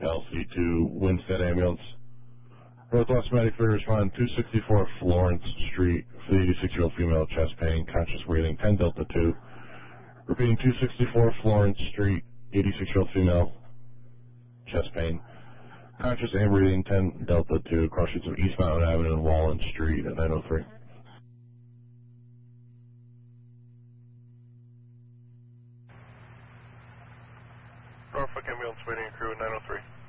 LC2 Winstead Ambulance. Northwest Medic for respond 264 Florence Street for the 86-year-old female, chest pain, conscious breathing, 10 Delta 2. Repeating 264 Florence Street, 86-year-old female, chest pain, conscious and breathing, 10 Delta 2, cross streets of East Mountain Avenue and Wallen Street at 903. Norfolk Ambulance waiting crew at 903.